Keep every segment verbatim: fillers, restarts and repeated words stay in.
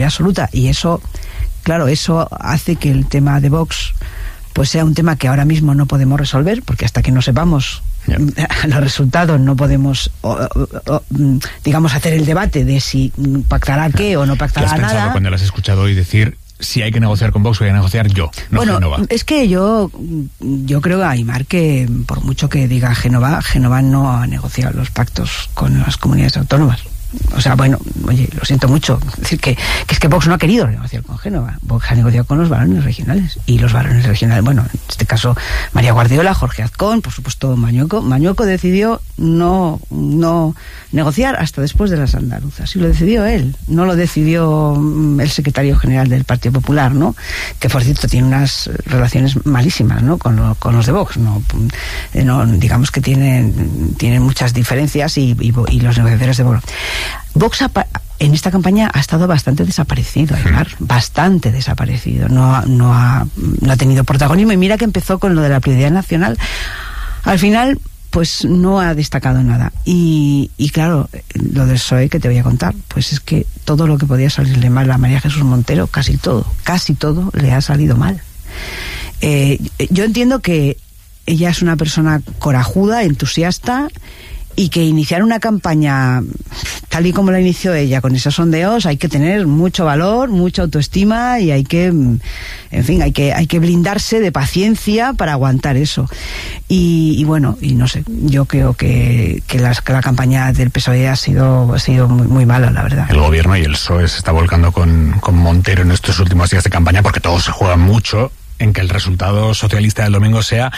absoluta. Y eso, claro, eso hace que el tema de Vox pues sea un tema que ahora mismo no podemos resolver, porque hasta que no sepamos yeah. los resultados no podemos, o, o, o, digamos, hacer el debate de si pactará qué yeah. o no pactará ¿Qué has nada. pensado cuando lo has escuchado hoy decir si hay que negociar con Vox, voy a negociar yo, no bueno, Génova? Es que yo yo creo, Aimar, que por mucho que diga Génova, Génova no ha negociado los pactos con las comunidades autónomas. O sea, bueno, oye, lo siento mucho. Es decir, que, que es que Vox no ha querido negociar con Génova. Vox ha negociado con los varones regionales. Y los varones regionales, bueno, en este caso María Guardiola, Jorge Azcón, por supuesto Mañueco. Mañueco decidió no, no negociar hasta después de las andaluzas. Y lo decidió él. No lo decidió el secretario general del Partido Popular, ¿no? Que, por cierto, tiene unas relaciones malísimas, ¿no? Con, lo, con los de Vox, ¿no? no digamos que tienen, tienen muchas diferencias y, y, y los negociadores de Vox. Vox en esta campaña ha estado bastante desaparecido, Aimar, sí. bastante desaparecido. No, no, ha, no ha tenido protagonismo. Y mira que empezó con lo de la prioridad nacional. Al final, pues no ha destacado nada. Y, y claro, lo del P S O E que te voy a contar, pues es que todo lo que podía salirle mal a María Jesús Montero, casi todo, casi todo le ha salido mal. Eh, yo entiendo que ella es una persona corajuda, entusiasta, y que iniciar una campaña tal y como la inició ella, con esos sondeos, hay que tener mucho valor, mucha autoestima y hay que, en fin, hay que hay que blindarse de paciencia para aguantar eso. Y, y bueno, y no sé, yo creo que, que, las, que la campaña del P S O E ha sido, ha sido muy, muy mala, la verdad. El gobierno y el P S O E se está volcando con, con Montero en estos últimos días de campaña porque todos se juegan mucho en que el resultado socialista del domingo sea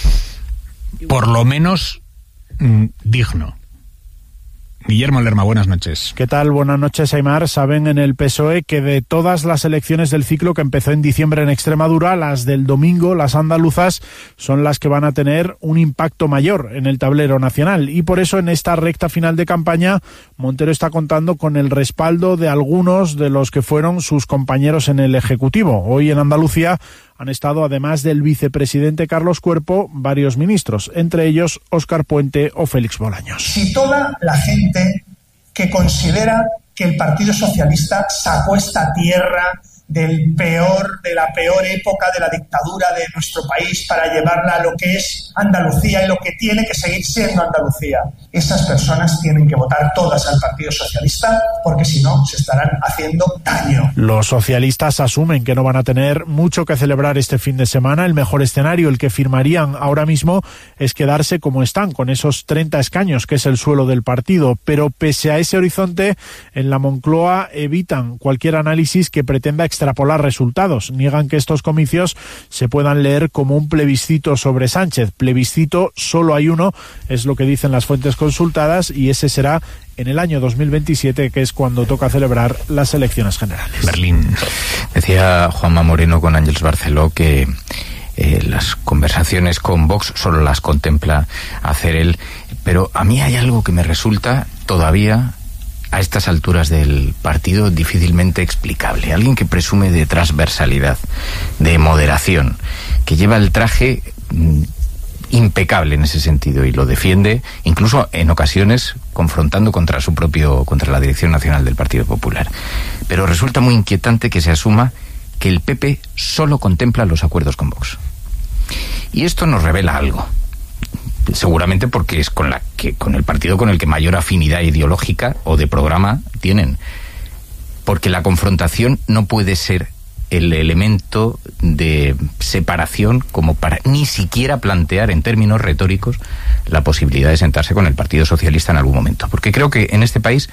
por lo menos digno. Guillermo Lerma, buenas noches. ¿Qué tal? Buenas noches, Aimar. Saben en el P S O E que de todas las elecciones del ciclo que empezó en diciembre en Extremadura, las del domingo, las andaluzas, son las que van a tener un impacto mayor en el tablero nacional. Y por eso en esta recta final de campaña, Montero está contando con el respaldo de algunos de los que fueron sus compañeros en el Ejecutivo. Hoy en Andalucía han estado, además del vicepresidente Carlos Cuerpo, varios ministros, entre ellos Óscar Puente o Félix Bolaños. Si toda la gente que considera que el Partido Socialista sacó esta tierra del peor, de la peor época de la dictadura de nuestro país para llevarla a lo que es Andalucía y lo que tiene que seguir siendo Andalucía, esas personas tienen que votar todas al Partido Socialista porque si no se estarán haciendo daño. Los socialistas asumen que no van a tener mucho que celebrar este fin de semana. El mejor escenario, el que firmarían ahora mismo, es quedarse como están, con esos treinta escaños, que es el suelo del partido. Pero pese a ese horizonte, en la Moncloa evitan cualquier análisis que pretenda extrapolar resultados. Niegan que estos comicios se puedan leer como un plebiscito sobre Sánchez. Plebiscito solo hay uno, es lo que dicen las fuentes consultadas, y ese será en el año dos mil veintisiete, que es cuando toca celebrar las elecciones generales. Berlín. Decía Juanma Moreno con Ángeles Barceló que eh, las conversaciones con Vox solo las contempla hacer él, pero a mí hay algo que me resulta todavía a estas alturas del partido difícilmente explicable. Alguien que presume de transversalidad, de moderación, que lleva el traje mmm, impecable en ese sentido y lo defiende, incluso en ocasiones confrontando contra su propio, contra la Dirección Nacional del Partido Popular. Pero resulta muy inquietante que se asuma que el P P solo contempla los acuerdos con Vox. Y esto nos revela algo. Seguramente porque es con la que con el partido con el que mayor afinidad ideológica o de programa tienen. Porque la confrontación no puede ser el elemento de separación como para ni siquiera plantear en términos retóricos la posibilidad de sentarse con el Partido Socialista en algún momento. Porque creo que en este país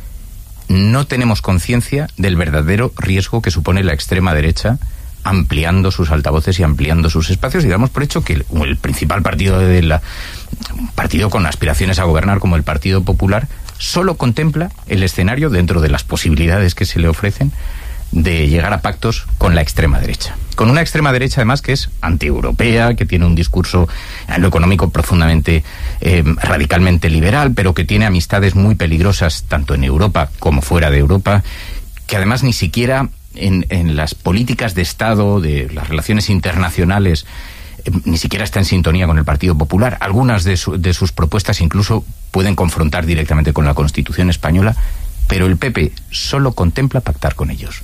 no tenemos conciencia del verdadero riesgo que supone la extrema derecha ampliando sus altavoces y ampliando sus espacios, y damos por hecho que el, el principal partido de la un partido con aspiraciones a gobernar como el Partido Popular solo contempla el escenario, dentro de las posibilidades que se le ofrecen, de llegar a pactos con la extrema derecha. Con una extrema derecha, además, que es antieuropea, que tiene un discurso en lo económico profundamente, eh, radicalmente liberal, pero que tiene amistades muy peligrosas tanto en Europa como fuera de Europa, que además ni siquiera en, en las políticas de Estado, de las relaciones internacionales, eh, ni siquiera está en sintonía con el Partido Popular. Algunas de, su, de sus propuestas incluso pueden confrontar directamente con la Constitución española. pero el P P solo contempla pactar con ellos.